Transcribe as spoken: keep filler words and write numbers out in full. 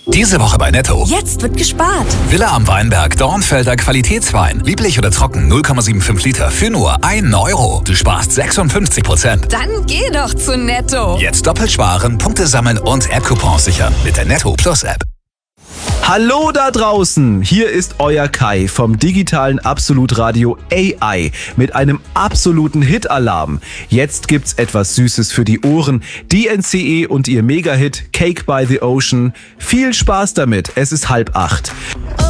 Diese Woche bei Netto. Jetzt wird gespart. Villa am Weinberg, Dornfelder Qualitätswein. Lieblich oder trocken null Komma fünfundsiebzig Liter für nur einen Euro. Du sparst sechsundfünfzig Prozent. Dann geh doch zu Netto. Jetzt doppelt sparen, Punkte sammeln und App-Coupons sichern mit der Netto Plus App. Hallo da draußen, hier ist euer Kai vom digitalen Absolutradio A I mit einem absoluten Hit-Alarm. Jetzt gibt's etwas Süßes für die Ohren. D N C E und ihr Mega-Hit Cake by the Ocean. Viel Spaß damit, es ist halb acht.